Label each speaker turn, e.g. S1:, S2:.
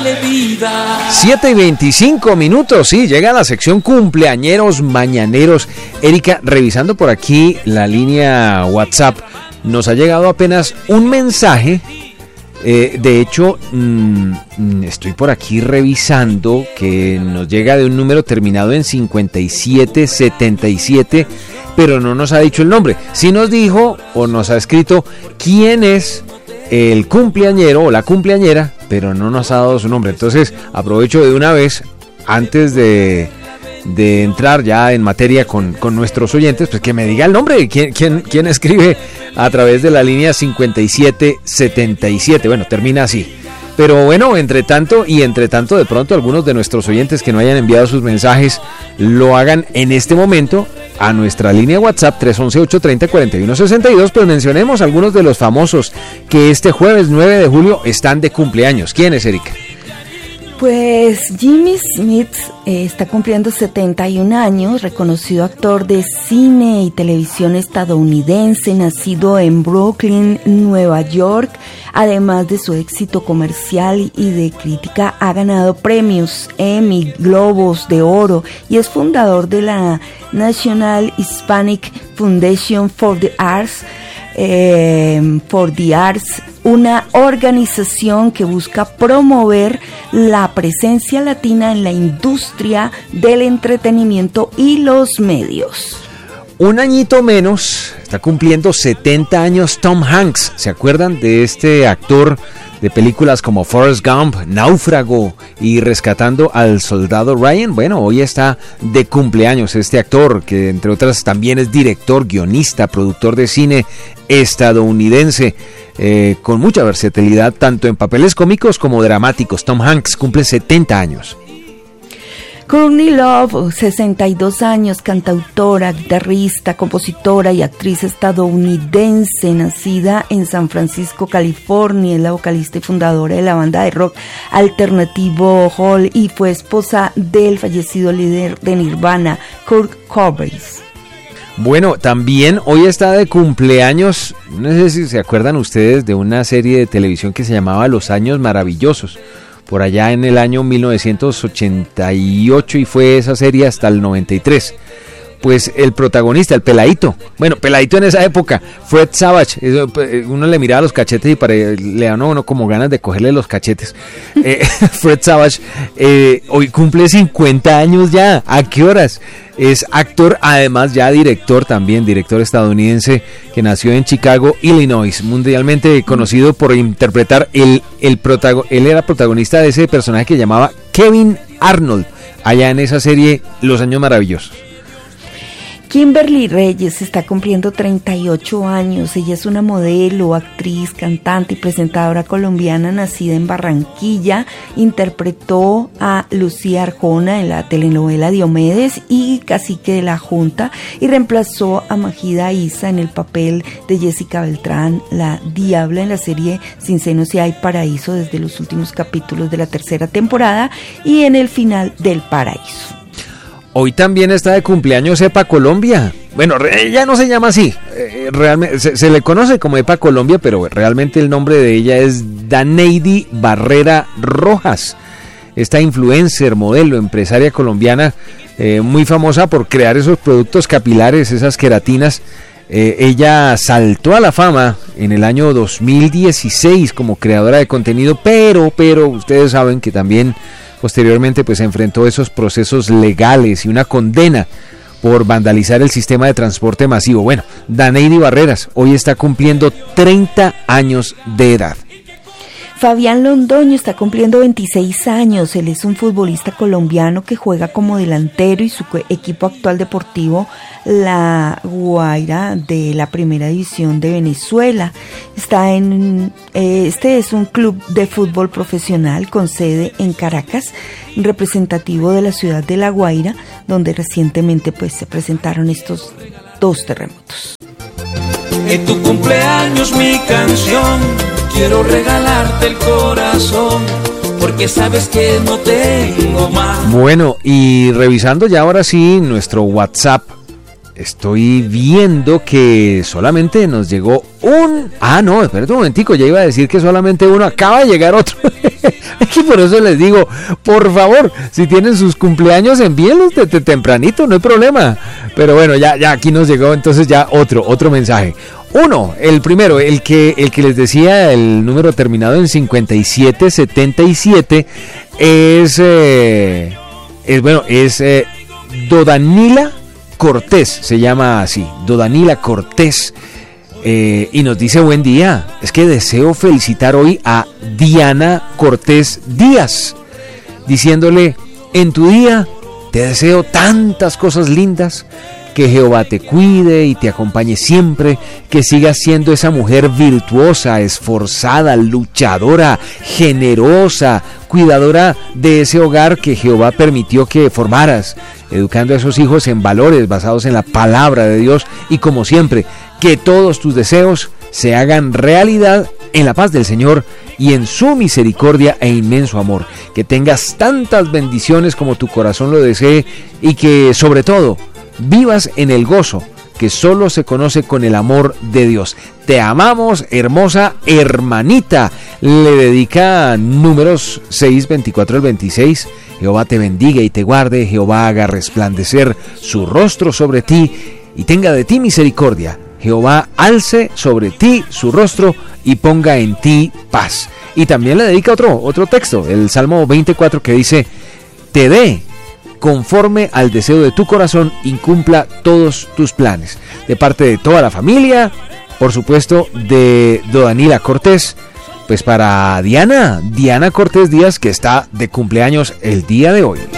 S1: dale vida.
S2: 7:25, sí, llega la sección cumpleañeros mañaneros. Erika, revisando por aquí la línea WhatsApp, nos ha llegado apenas un mensaje. De hecho, estoy por aquí revisando que nos llega de un número terminado en 5777, pero no nos ha dicho el nombre. Sí nos dijo o nos ha escrito quién es el cumpleañero o la cumpleañera, pero no nos ha dado su nombre. Entonces aprovecho de una vez, antes de entrar ya en materia con nuestros oyentes, pues que me diga el nombre, quién escribe a través de la línea 5777. Bueno, termina así. Pero bueno, entre tanto de pronto algunos de nuestros oyentes que no hayan enviado sus mensajes lo hagan en este momento a nuestra línea WhatsApp 311-830-4162, pues mencionemos algunos de los famosos que este jueves 9 de julio están de cumpleaños. ¿Quién es, Erika?
S3: Pues Jimmy Smith está cumpliendo 71 años, reconocido actor de cine y televisión estadounidense, nacido en Brooklyn, Nueva York. Además de su éxito comercial y de crítica, ha ganado premios Emmy, Globos de Oro y es fundador de la National Hispanic Foundation for the Arts, una organización que busca promover la presencia latina en la industria del entretenimiento y los medios.
S2: Un añito menos, está cumpliendo 70 años Tom Hanks. ¿Se acuerdan de este actor de películas como Forrest Gump, Náufrago y Rescatando al Soldado Ryan? Bueno, hoy está de cumpleaños este actor, que entre otras también es director, guionista, productor de cine estadounidense, con mucha versatilidad tanto en papeles cómicos como dramáticos. Tom Hanks cumple 70 años.
S3: Courtney Love, 62 años, cantautora, guitarrista, compositora y actriz estadounidense, nacida en San Francisco, California. Es la vocalista y fundadora de la banda de rock alternativo Hole y fue esposa del fallecido líder de Nirvana, Kurt Cobain.
S2: Bueno, también hoy está de cumpleaños, no sé si se acuerdan ustedes de una serie de televisión que se llamaba Los Años Maravillosos, por allá en el año 1988, y fue esa serie hasta el 93. Pues el protagonista, el peladito, bueno, peladito en esa época, Fred Savage, uno le miraba los cachetes y le dan a uno como ganas de cogerle los cachetes. Fred Savage hoy cumple 50 años ya. ¿A qué horas? Es actor, además ya director también, director estadounidense que nació en Chicago, Illinois, mundialmente conocido por interpretar él era protagonista de ese personaje que llamaba Kevin Arnold, allá en esa serie Los Años Maravillosos.
S3: Kimberly Reyes está cumpliendo 38 años. Ella es una modelo, actriz, cantante y presentadora colombiana nacida en Barranquilla. Interpretó a Lucía Arjona en la telenovela Diomedes y Cacique de la Junta, y reemplazó a Magida Isa en el papel de Jessica Beltrán, la Diabla, en la serie Sin Senos y Hay Paraíso, desde los últimos capítulos de la tercera temporada y en el final del Paraíso.
S2: Hoy también está de cumpleaños EPA Colombia. Bueno, ella no se llama así, realmente se le conoce como EPA Colombia, pero realmente el nombre de ella es Daneidi Barrera Rojas. Esta influencer, modelo, empresaria colombiana, muy famosa por crear esos productos capilares, esas queratinas. Ella saltó a la fama en el año 2016 como creadora de contenido, pero ustedes saben que también posteriormente pues enfrentó esos procesos legales y una condena por vandalizar el sistema de transporte masivo. Bueno, Daneidi Barreras hoy está cumpliendo 30 años de edad.
S3: Fabián Londoño está cumpliendo 26 años. Él es un futbolista colombiano que juega como delantero y su equipo actual deportivo, La Guaira, de la Primera División de Venezuela. Este es un club de fútbol profesional con sede en Caracas, representativo de la ciudad de La Guaira, donde recientemente pues se presentaron estos dos terremotos.
S1: En tu cumpleaños mi canción, quiero regalarte el corazón, porque sabes que no tengo más.
S2: Bueno, y revisando ya ahora sí nuestro WhatsApp, estoy viendo que solamente nos llegó un... Ah, no, espérate un momentico, ya iba a decir que solamente uno, acaba de llegar otro. Es que por eso les digo, por favor, si tienen sus cumpleaños, envíenlos tempranito, no hay problema. Pero bueno, ya aquí nos llegó entonces ya otro mensaje. Uno, el primero, el que les decía, el número terminado en 5777, es Dodanila Cortés, se llama así, Dodanila Cortés, y nos dice: buen día, es que deseo felicitar hoy a Diana Cortés Díaz, diciéndole: en tu día te deseo tantas cosas lindas, que Jehová te cuide y te acompañe siempre, que sigas siendo esa mujer virtuosa, esforzada, luchadora, generosa, cuidadora de ese hogar que Jehová permitió que formaras, educando a esos hijos en valores basados en la palabra de Dios, y como siempre, que todos tus deseos se hagan realidad en la paz del Señor y en su misericordia e inmenso amor, que tengas tantas bendiciones como tu corazón lo desee, y que sobre todo vivas en el gozo que solo se conoce con el amor de Dios. Te amamos, hermosa hermanita. Le dedica Números 6, 24 al 26. Jehová te bendiga y te guarde. Jehová haga resplandecer su rostro sobre ti y tenga de ti misericordia. Jehová alce sobre ti su rostro y ponga en ti paz. Y también le dedica otro texto, el Salmo 24, que dice: te dé conforme al deseo de tu corazón y cumpla todos tus planes. De parte de toda la familia, por supuesto, de Dodanila Cortés, pues para Diana Cortés Díaz, que está de cumpleaños el día de hoy.